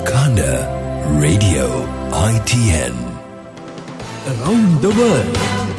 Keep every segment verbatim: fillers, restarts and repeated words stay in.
Kanda Radio I T N Around the World.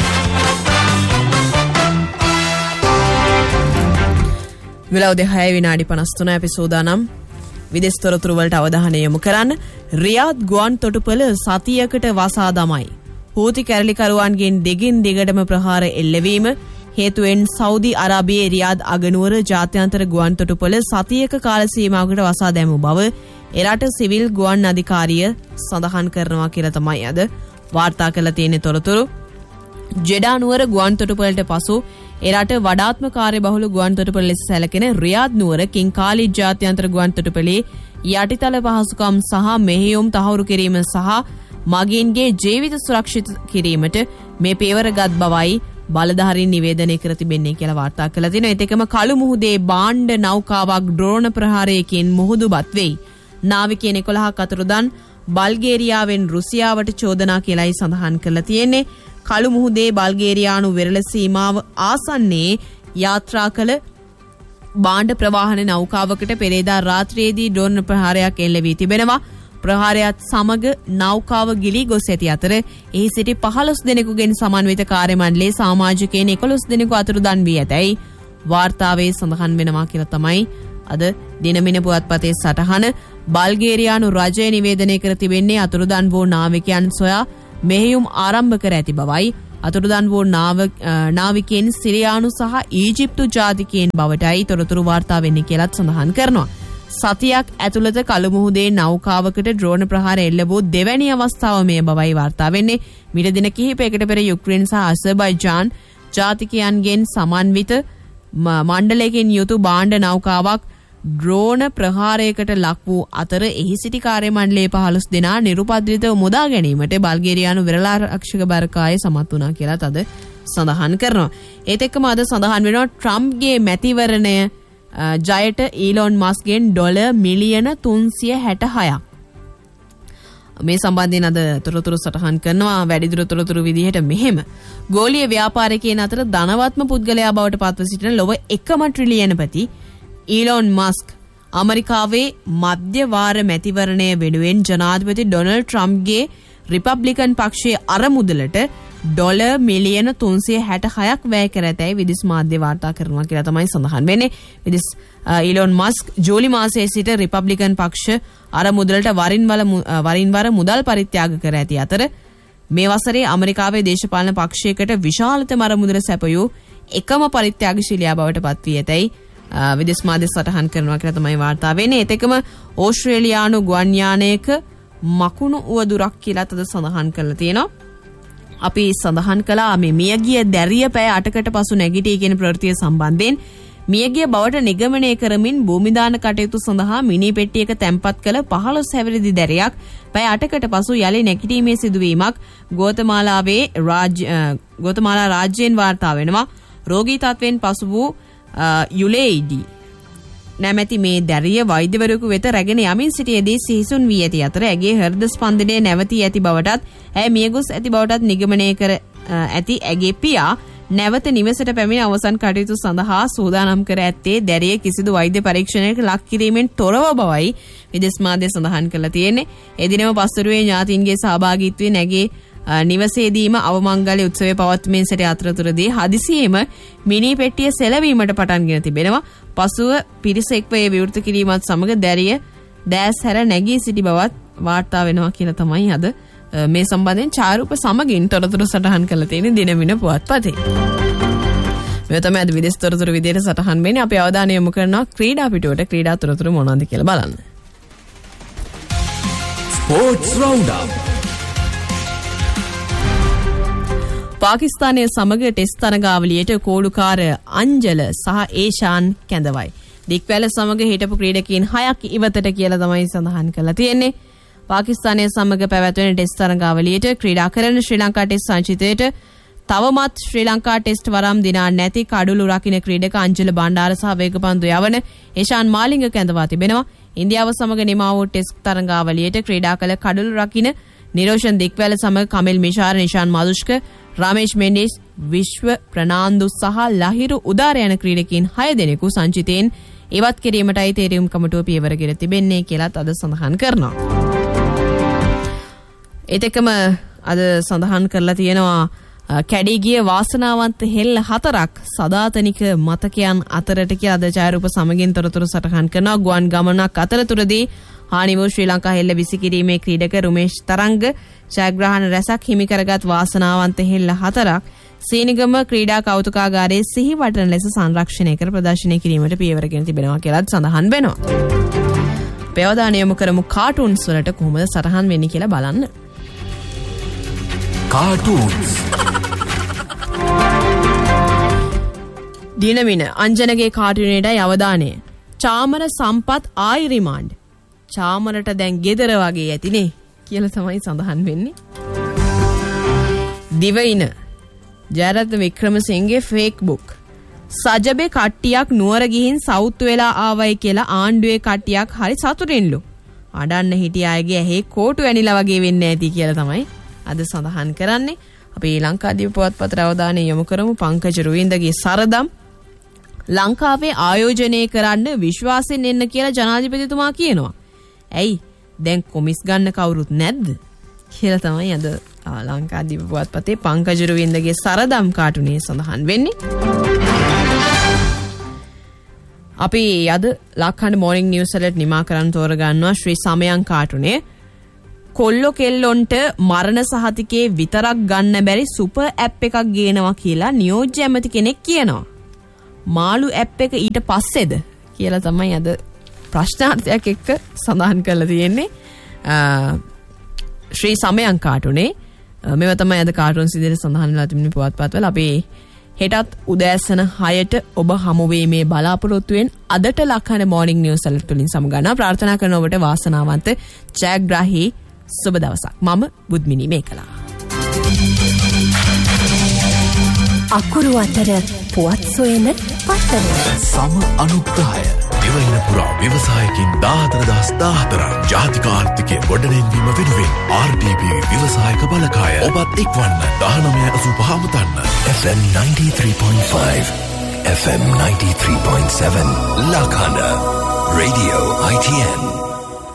වෙලාව දෙහය විනාඩි පනස් තුනයි අපි සූදානම් විදේශ තොරතුරු වලට අවධානය යොමු කරන්න. රියාද් ගුවන් තොටුපළ සතියකට වසා දමයි. හූති කැරලිකරුවන්ගෙන් දෙගින් දිගටම ප්‍රහාර එල්ලවීම හේතුවෙන් සෞදි අරාබියේ රියාද් අගනුවර ජාත්‍යන්තර ගුවන් තොටුපළ සතියක කාල සීමාවකට වසා දැමූ බව එරට සිවිල් ගුවන් අධිකාරිය සඳහන් කරනවා කියලා තමයි අද වාර්තා කරලා තියෙන තොරතුරු. ජෙඩා නුවර ගුවන් තොටුපළට පසු එරට වඩාත්ම කාර්යබහුල ගුවන් තොටුපළ ලෙස සැලකෙන රියාද් නුවර කිං කාලිද් ජාත්‍යන්තර ගුවන් තොටුපළේ යටිතල පහසුකම් සහ මෙහෙයුම් තහවුරු කිරීම සහ මගීන්ගේ ජීවිත සුරක්ෂිත කිරීමට මේ පියවරගත් බවයි බලධාරීන් නිවේදනය කර තිබෙන්නේ කියලා වාර්තා කළා තියෙනවා. ඒත් එකම කළු මුහුදේ බාණ්ඩ නෞකාවක් ඩ්‍රෝන ප්‍රහාරයකින් මුහුදුබත් වෙයි. නාවිකයන් එකොළහක් අතුරුදන් බල්ගේරියාවෙන් රුසියාවට චෝදනා කියලායි සඳහන් කරලා තියෙන්නේ. කළු මුහුදේ බල්ගේරියානු වෙරළ සීමාව ආසන්නයේ යාත්‍රා කළ බාණ්ඩ ප්‍රවාහන නෞකාවකට පෙරේදා රාත්‍රියේදී ඩ්‍රෝන ප්‍රහාරයක් එල්ල වී තිබෙනවා. ප්‍රහාරයත් සමග නෞකාව ගිලී ගොස් ඇති අතර එහි සිටි පහළොස් දෙනෙකුගෙන් සමන්විත කාර්ය මණ්ඩලයේ සමාජිකයන් එකොළොස් දෙනෙකු අතුරුදන් වී ඇතැයි වාර්තාවේ සඳහන් වෙනවා කියලා තමයි අද දිනමින පුවත්පතේ සටහන. බල්ගේරියානු රජය නිවේදනය කර තිබෙන්නේ අතුරුදන් වූ නාවිකයන් සොයා මෙහෙයුම් ආරම්භ කර ඇති බවයි. අතුරුදන් වූ නාවිකයන් සිරියානු සහ ඊජිප්තු ජාතිකයන් බවටයි තොරතුරු වාර්තා වෙන්නේ කියලාත් සඳහන් කරනවා. සතියක් ඇතුළත කළුමුහුදේ නෞකාවකට ඩ්‍රෝන ප්‍රහාර එල්ල වූ දෙවැනි අවස්ථාව මේ බවයි වාර්තා වෙන්නේ. මිට දින කිහිපයකට පෙර යුක්රේන් සහ අසර්බයිජාන් ජාතිකයන්ගෙන් සමන්විත මණ්ඩලයකින් යුතු බාණ්ඩ නෞකාවක් ඩ්‍රෝන ප්‍රහාරයකට ලක් වූ අතර එහි සිටි කාර්ය මණ්ඩලයේ පහළොස් දෙනා නිරුපද්‍රිතව මුදා ගැනීමට බල්ගේරියානු වෙරළාරක්ෂක බරකාය සමත් වුණා කියලාත් අද සඳහන් කරනවා. ඒත් එක්කම අද සඳහන් වෙනවා ට්‍රම්ප්ගේ මැතිවරණය ජයට ඊලොන් මස්ක්ගෙන් ඩොලර් මිලියන තුන්සිය හැටහයක්. මේ සම්බන්ධයෙන් අද තොරතුරු සටහන් කරනවා. වැඩිදුර තොරතුරු විදිහට මෙහෙම ගෝලීය ව්‍යාපාරිකයන් අතර ධනවත්ම පුද්ගලයා බවට පත්ව සිටින ලොව එකම ට්‍රිලියනපති ඊලොන් මස්ක් ඇමරිකාවේ මධ්‍යවාර මැතිවරණය වෙනුවෙන් ජනාධිපති ඩොනල්ඩ් ට්‍රම්ප්ගේ රිපබ්ලිකන් පක්ෂයේ අරමුදලට ඩොලර් මිලියන තුන්සිය හැටහයක් වැය කර ඇතැයි විදේශ මාධ්‍ය වාර්තා කරනවා කියලා තමයි සඳහන් වෙන්නේ. විදේශ ඊලොන් මස්ක් ජූලි මාසයේ සිට රිපබ්ලිකන් පක්ෂ අරමුදලට වරින් වරින් වර මුදල් පරිත්‍යාග කර ඇති අතර මේ වසරේ ඇමරිකාවේ දේශපාලන පක්ෂයකට විශාලතම අරමුදල සැපයූ එකම පරිත්‍යාගශීලියා බවට පත් වී ඇතැයි විදේශ මාධ්‍ය සටහන් කරනවා කියලා තමයි වාර්තා වෙන්නේ. ඒත් එකම ඕස්ට්‍රේලියානු ගුවන් යානයක මකුණු උවදුරක් කියලා තද සඳහන් කරලා තියෙනවා. අපි සඳහන් කළා මේ මියගිය දැරිය පැය අටකට පසු නැගිටී කියන ප්‍රවෘත්තිය සම්බන්ධයෙන් මියගිය බවට නිගමනය කරමින් භූමිදාන කටයුතු සඳහා මිනි පෙට්ටියක තැන්පත් කළ පහළොස් හැවිරිදි දැරියක් පැය අටකට පසු යලි නැගිටීමේ සිදුවීමක් ගෝතමාලාවේ රාජ්‍ය ගෝතමාලා රාජ්‍යයෙන් වාර්තා වෙනවා. රෝගී තත්ත්වයෙන් පසු වූ යුලේයිඩි නැමැති මේ දැරිය වෛද්‍යවරයෙකු වෙත රැගෙන යමින් සිටියේදී සිහිසුන් වී ඇති අතර ඇගේ හෘද ස්පන්දනය නැවතී ඇති බවටත් ඇය මියගොස් ඇති බවටත් නිගමනය කර ඇති ඇගේ පියා නැවත නිවසට පැමිණ අවසන් කටයුතු සඳහා සූදානම් කර ඇත්තේ දැරිය කිසිදු වෛද්‍ය පරීක්ෂණයකට ලක් කිරීමෙන් තොරව බවයි විදේශ මාධ්‍ය සඳහන් කරලා තියෙන්නේ. එදිනම පස්වරුවේ ඥාතීන්ගේ සහභාගීත්වයෙන් ඇගේ නිවසේදීම අවමංගල්‍ය උත්සවය පවත්වමින් සිටි අතරතුරදී හදිසියෙම මිනි පෙට්ටිය සෙලවීමට පටන්ගෙන තිබෙනවා. පසුව පිරිස එක්ව ඒ විවෘත කිරීමත් සමග දැරිය දැස් හැර නැගී සිටි බවත් වාර්තා වෙනවා කියලා තමයි අද මේ සම්බන්ධයෙන් ඡායාරූප සමගින් තොරතුරු සටහන් කරලා තියෙන දිනමින පුවත්පතේ. මේ තමයි අද විදේශ තොරතුරු විදියට සටහන් වෙන්නේ. අපි අවධානය යොමු කරනවා ක්‍රීඩා පිටුවට. ක්‍රීඩා තොරතුරු මොනවද කියලා බලන්න. Sports Roundup. පාකිස්තානය සමග ටෙස්ට් තරගාවලියට කෝඩුකාර අංජල සහ ඒෂාන් කැඳවයි. දික්වැල සමග හිටපු ක්‍රීඩකයන් හයක් ඉවතට කියලා තමයි සඳහන් කරලා තියෙන්නේ. පාකිස්තානය සමග පැවැත්වෙන ටෙස්ට් තරගාවලියට ක්‍රීඩා කරන ශ්‍රී ලංකා ටෙස්ට් සංචිතයට තවමත් ශ්‍රී ලංකා ටෙස්ට් වරම් දිනා නැති කඩුළු රකින්න ක්‍රීඩක අංජල බණ්ඩාර සහ වේගපන්දු යවන ඒෂාන් මාලිංග කැඳවා තිබෙනවා. ඉන්දියාව සමග නිමා වූ ටෙස්ට් තරගාවලියට ක්‍රීඩා කළ කඩුළු රකින්න නිරෝෂන් දික්වැල සමග කමිල් මිෂාර, නිෂාන් මදුෂ්ක, රමේෂ් මෙන්ඩිස්, විශ්ව ප්‍රනාන්දු සහ ලහිරු උදාර යන ක්‍රීඩකයන් හය දෙනෙකු සංචිතයෙන් ඉවත් කිරීමටයි තේරීම් කමිටුව පියවර ගෙන තිබෙන්නේ කියලාත් අද සඳහන් කරනවා. ඒත් එක්කම අද සඳහන් කරලා තියෙනවා කැඩී ගිය වාසනාවන්ත හෙල්ල හතරක් සදාතනික මතකයන් අතරට කියලා අද ඡායාරූප සමගින් තොරතුරු සටහන් කරනවා. ගුවන් ගමනක් අතරතුරදී හානි වූ ශ්‍රී ලංකා හෙල්ල විසිකිරීමේ ක්‍රීඩක රුමේෂ් තරංග ජයග්‍රහණ රැසක් හිමි කරගත් වාසනාවන්ත හෙල්ල හතරක් සීනිගම ක්‍රීඩා කෞතුකාගාරයේ සිහි වටන ලෙස සංරක්ෂණය කර ප්‍රදර්ශනය කිරීමට පියවර ගෙන තිබෙනවා කියලාත් සඳහන් වෙනවා. ප්‍රයෝදාන යොමු කරමු කාටුන්ස් වලට කොහොමද සටහන් වෙන්නේ කියලා බලන්න. Cartoons. දිනමින අංජනගේ කාටුනේටයි අවධානය. චාමර සම්පත් ආයි රිමාන්ඩ්. චාමරට දැන් ගෙදර වගේ ඇතිනේ කියලා තමයි සඳහන් වෙන්නේ. දිවයින ජයරත්න වික්‍රමසිංහගේ ෆේක් බුක්. සජබේ කට්ටියක් නුවර ගිහින් සවුත් වෙලා ආවයි කියලා ආණ්ඩුවේ කට්ටියක් හරි සතුටින්ලු. අඩන්න හිටිය අයගේ ඇහි කෝටු ඇනිලා වගේ වෙන්නේ නැති කියලා තමයි අද සඳහන් කරන්නේ. අපි ලංකාදීප පුවත්පතට අවධානය යොමු කරමු. පංකජ රුවින්දගේ සරදම් ලංකාවේ ආයෝජනය කරන්න විශ්වාසයෙන් එන්න කියලා ජනාධිපතිතුමා කියනවා. ඇයි දැන් කොමිස් ගන්න කවුරුත් නැද්ද කියලා තමයි අද ලංකාදීප පුවත්පතේ පංකජ රුවින්දගේ සරදම් කාටුනේ සඳහන් වෙන්නේ. අපි අද ලක්හඬ මෝර්නිං නිවුස් වලට නිමා කරන්න තෝරගන්නවා ශ්‍රී සමයන් කාටුනේ. කොල්ලෝ කෙල්ලොන්ට මරණ සහතිකේ විතරක් ගන්න බැරි සුපර් ඇප් එකක් ගේනවා කියලා නියෝජ්‍ය ඇමති කෙනෙක් කියනවා. මාළු ඇප් එක ඊට පස්සේද කියලා තමයි අද ප්‍රශ්නාර්ථයක් එක්ක සඳහන් කරලා තියෙන්නේ ශ්‍රී සමයන් කාටුනේ. මේවා තමයි අද කාටුන්ස් විදිහට සඳහන් වෙලා තිබෙන පුවත්පත්වල. අපි හෙටත් උදෑසන හයට ඔබ හමු වීමේ බලාපොරොත්තුවෙන් අදට ලක්හඬ මෝර්නිං නිවුස් වල තුලින් සමගන්නවා. ප්‍රාර්ථනා කරන ඔබට වාසනාවන්ත ජයග්‍රාහී සුබ දවසක්. මම බුද්ධමිනී මේකලා. අකුරු අතර පුවත් සොයන පත්තර. සම අනුග්‍රහය. දිවයින පුරා ව්‍යවසායකින් දාහතර දහස් දාහතරක් ජාතික ආර්ථිකය ගොඩනැංවීම වෙනුවෙන් ආර් ටී පී ව්‍යවසායක බලකාය ඔබත් එක්වන්න දහනවය අසූ පහ මුතන්න. F M ninety-three point five, F M ninety-three point seven, Lakhanda, Radio I T N.